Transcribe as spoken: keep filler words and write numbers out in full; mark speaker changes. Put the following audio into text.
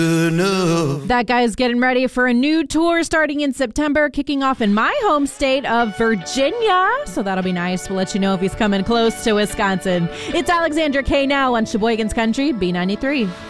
Speaker 1: enough.
Speaker 2: That guy's getting ready for a new tour starting in September, kicking off in my home state of Virginia. So that'll be nice. We'll let you know if he's coming close to Wisconsin. It's Alexandra K now on Sheboygan's Country, B ninety-three.